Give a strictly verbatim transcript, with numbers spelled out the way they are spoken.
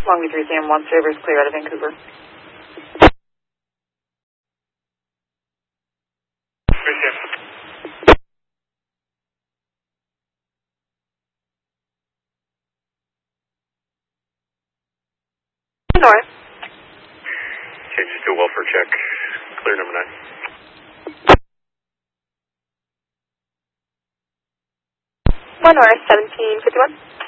Long Beach three C M one servers clear out of Vancouver. North. Okay, just do a welfare check. Clear number nine. One North, seventeen fifty-one.